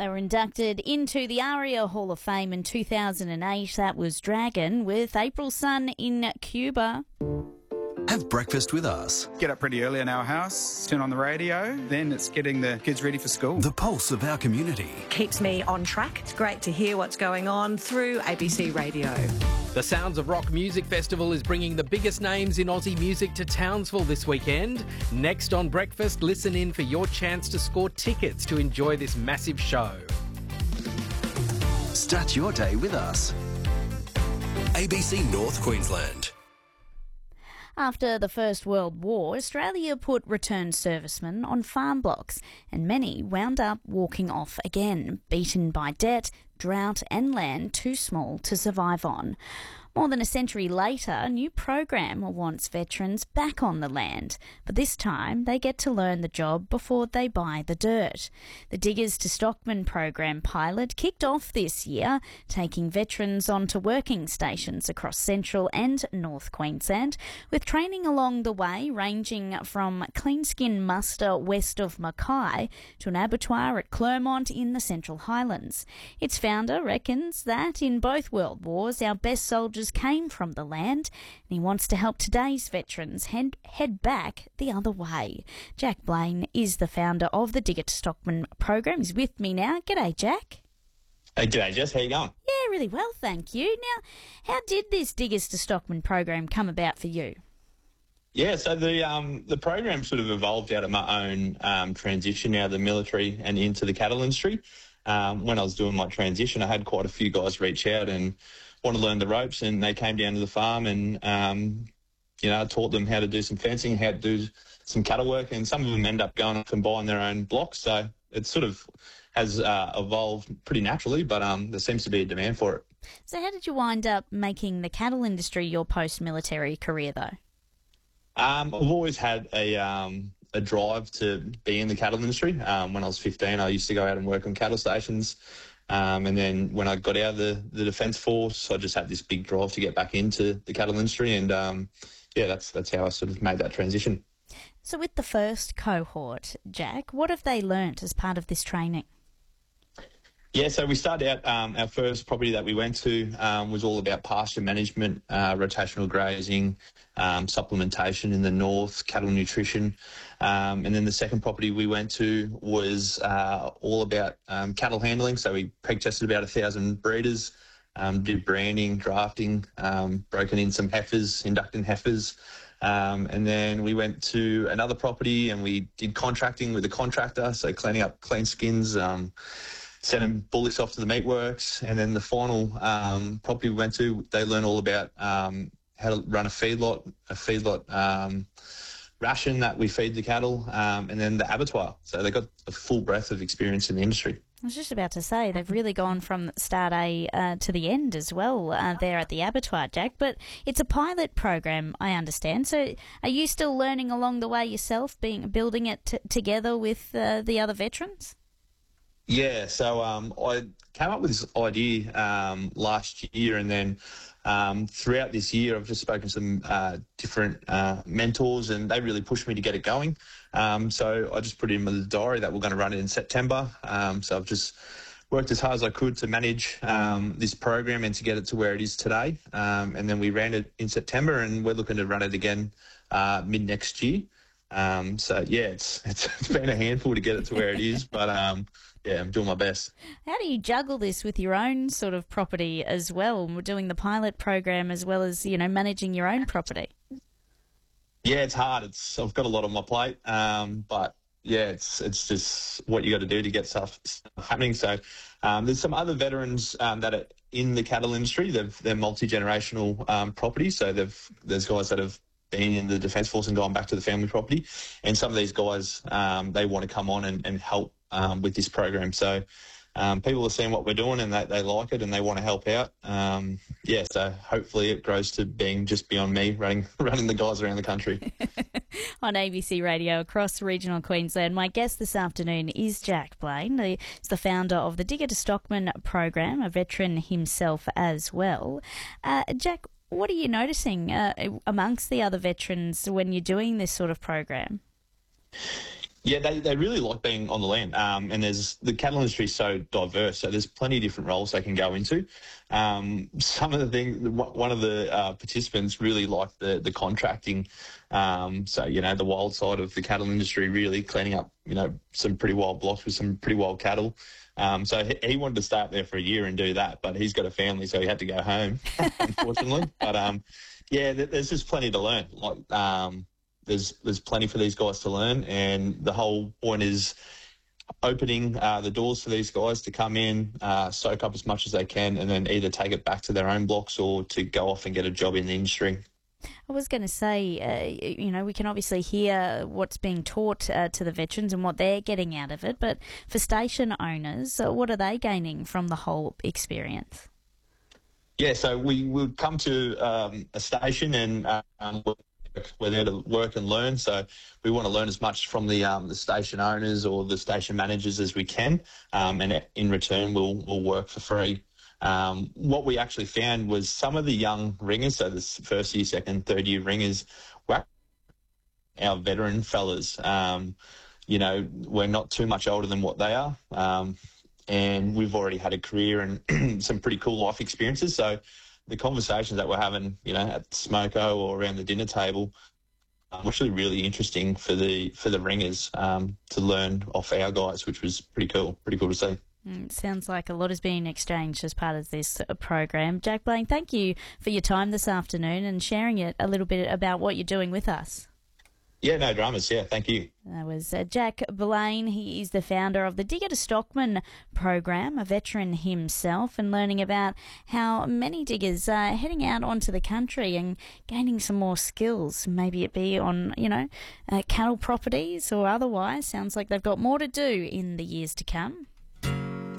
They were inducted into the ARIA Hall of Fame in 2008. That was Dragon with April Sun in Cuba. Have breakfast with us. Get up pretty early in our house, turn on the radio, then it's getting the kids ready for school. The pulse of our community. Keeps me on track. It's great to hear what's going on through ABC Radio. The Sounds of Rock Music Festival is bringing the biggest names in Aussie music to Townsville this weekend. Next on Breakfast, listen in for your chance to score tickets to enjoy this massive show. Start your day with us. ABC North Queensland. After the First World War, Australia put returned servicemen on farm blocks, and many wound up walking off again, beaten by debt, drought and land too small to survive on. More than a century later, a new program wants veterans back on the land, but this time they get to learn the job before they buy the dirt. The Diggers to Stockman program pilot kicked off this year, taking veterans onto working stations across central and north Queensland, with training along the way ranging from cleanskin muster west of Mackay to an abattoir at Clermont in the Central Highlands. Its founder reckons that in both world wars our best soldiers came from the land, and he wants to help today's veterans head back the other way. Jack Blaine is the founder of the Digger to Stockman program. He's with me now. G'day, Jack. Hey, g'day, Jess. How you going? Yeah, really well, thank you. Now, how did this Diggers to Stockman program come about for you? Yeah, so the program sort of evolved out of my own transition out of the military and into the cattle industry. When I was doing my transition, I had quite a few guys reach out and want to learn the ropes, and they came down to the farm and, I taught them how to do some fencing, how to do some cattle work, and some of them end up going off and buying their own blocks. So it sort of has evolved pretty naturally, but there seems to be a demand for it. So how did you wind up making the cattle industry your post-military career, though? I've always had a drive to be in the cattle industry. When I was 15, I used to go out and work on cattle stations. And then when I got out of the Defence Force, I just had this big drive to get back into the cattle industry. And, that's how I sort of made that transition. So with the first cohort, Jack, what have they learnt as part of this training? Yeah, so we started out, our first property that we went to was all about pasture management, rotational grazing, supplementation in the north, cattle nutrition. And then the second property we went to was all about cattle handling. So we peg tested about 1,000 breeders, did branding, drafting, broken in some heifers, inducting heifers. And then we went to another property and we did contracting with a contractor, so cleaning up clean skins, sending bullocks off to the meatworks. And then the final property we went to, they learned all about how to run a feedlot ration that we feed the cattle, and then the abattoir. So they got a full breadth of experience in the industry. I was just about to say, they've really gone from start A to the end as well there at the abattoir, Jack. But it's a pilot program, I understand. So are you still learning along the way yourself, building it together with the other veterans? Yeah, so I came up with this idea last year, and then throughout this year I've just spoken to some different mentors, and they really pushed me to get it going. So I just put in the diary that we're going to run it in September. So I've just worked as hard as I could to manage this program and to get it to where it is today. And then we ran it in September, and we're looking to run it again mid next year. So yeah, it's been a handful to get it to where it is, but yeah, I'm doing my best. How do you juggle this with your own sort of property as well? We're doing the pilot program as well as, managing your own property. Yeah, it's hard. I've got a lot on my plate, but yeah, it's just what you got to do to get stuff happening. So there's some other veterans that are in the cattle industry. They're multi-generational properties. So there's guys that have been in the Defence Force and gone back to the family property, and some of these guys they want to come on and help with this program. So people are seeing what we're doing and they like it and they want to help out. So hopefully it grows to being just beyond me running the guys around the country. On ABC Radio across regional Queensland, my guest this afternoon is Jack Blaine. He's the founder of the Digger to Stockman program, a veteran himself as well. Jack, what are you noticing amongst the other veterans when you're doing this sort of program? Yeah, they really like being on the land, and the cattle industry is so diverse, so there's plenty of different roles they can go into. Some of the things, one of the participants really liked the contracting, so the wild side of the cattle industry, really cleaning up some pretty wild blocks with some pretty wild cattle. So he wanted to stay up there for a year and do that, but he's got a family, so he had to go home, unfortunately. But there's just plenty to learn. There's plenty for these guys to learn, and the whole point is opening the doors for these guys to come in, soak up as much as they can, and then either take it back to their own blocks or to go off and get a job in the industry. I was going to say, we can obviously hear what's being taught to the veterans and what they're getting out of it, but for station owners, what are they gaining from the whole experience? Yeah, so we would come to a station and we're there to work and learn, so we want to learn as much from the station owners or the station managers as we can, and in return we'll work for free. What we actually found was some of the young ringers, so the first year, second, third year ringers, were our veteran fellas. We're not too much older than what they are, and we've already had a career and some pretty cool life experiences. So the conversations that we're having, at Smoko or around the dinner table, actually really interesting for the ringers to learn off our guys, which was pretty cool to see. It sounds like a lot is being exchanged as part of this program. Jack Blaine, thank you for your time this afternoon and sharing it a little bit about what you're doing with us. Yeah, no dramas. Yeah, thank you. That was Jack Blaine. He is the founder of the Digger to Stockman program, a veteran himself, and learning about how many diggers are heading out onto the country and gaining some more skills. Maybe it be on, cattle properties or otherwise. Sounds like they've got more to do in the years to come.